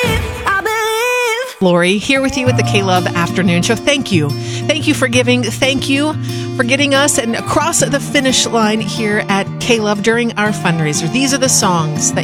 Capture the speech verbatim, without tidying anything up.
Lori, here with you at the K-Love Afternoon Show. Thank you. Thank you for giving. Thank you for getting us and across the finish line here at K-Love during our fundraiser. These are the songs that